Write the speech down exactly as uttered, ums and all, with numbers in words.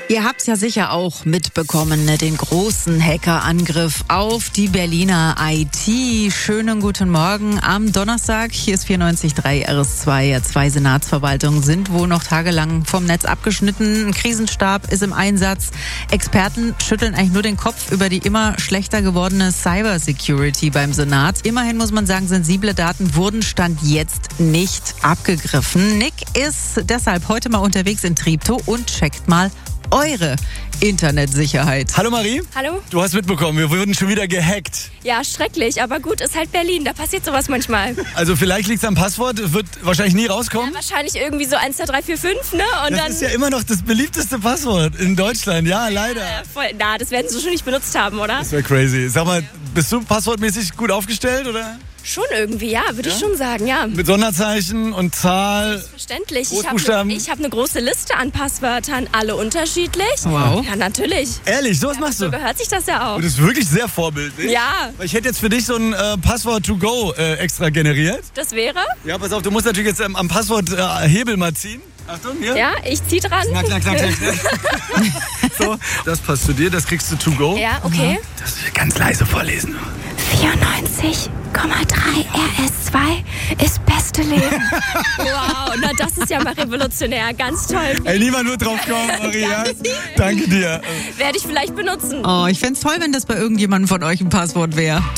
Ihr habt's ja sicher auch mitbekommen, ne? Den großen Hackerangriff auf die Berliner I T. Schönen guten Morgen am Donnerstag. Hier ist vierundneunzig Komma drei R S zwei. Zwei Senatsverwaltungen sind wohl noch tagelang vom Netz abgeschnitten. Ein Krisenstab ist im Einsatz. Experten schütteln eigentlich nur den Kopf über die immer schlechter gewordene Cybersecurity beim Senat. Immerhin muss man sagen, sensible Daten wurden Stand jetzt nicht abgegriffen. Nick ist deshalb heute mal unterwegs in Treptow und checkt mal eure Internetsicherheit. Hallo Marie. Hallo. Du hast mitbekommen, wir wurden schon wieder gehackt. Ja, schrecklich, aber gut, ist halt Berlin, da passiert sowas manchmal. Also vielleicht liegt es am Passwort, wird wahrscheinlich nie rauskommen. Ja, wahrscheinlich irgendwie so eins, zwei, drei, vier, fünf, ne? Und das dann, ist ja immer noch das beliebteste Passwort in Deutschland, ja, leider. äh, voll, na, das werden sie schon nicht benutzt haben, oder? Das wäre crazy. Sag mal, bist du passwortmäßig gut aufgestellt, oder? Schon irgendwie, ja, würde Ja? ich schon sagen, ja. Mit Sonderzeichen und Zahl. Verständlich. Ich habe Großbuchstaben. ich hab eine große Liste an Passwörtern, alle unterschiedlich. Wow. Ja, natürlich. Ehrlich, sowas machst So du? gehört sich das ja auch. Und das ist wirklich sehr vorbildlich. Ja, Ich hätte jetzt für dich so ein äh, Passwort to go äh, extra generiert. das wäre. Ja, pass auf, du musst natürlich jetzt ähm, am Passworthebel äh, Hebel mal ziehen. Achtung, hier. Ja, ich zieh dran. Knack, knack, knack, knack, knack. So, das passt zu dir, das kriegst du to go. Ja, okay. Das will ich ganz leise vorlesen. vierundneunzig Komma drei R S zwei ist beste Leben. Wow, na das ist ja mal revolutionär. Ganz toll. Ey, niemand nur drauf kommen, Maria. Danke dir. Werde ich vielleicht benutzen. Oh, ich fänd's toll, wenn das bei irgendjemandem von euch ein Passwort wäre.